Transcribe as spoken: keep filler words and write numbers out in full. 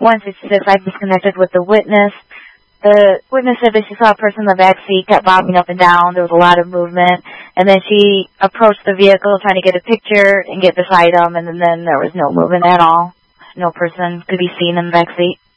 once it says I disconnected with the witness. The witness said that she saw a person in the back seat kept bobbing up and down. There was a lot of movement. And then she approached the vehicle trying to get a picture and get beside him, and then, then there was no movement at all. No person could be seen in the back seat.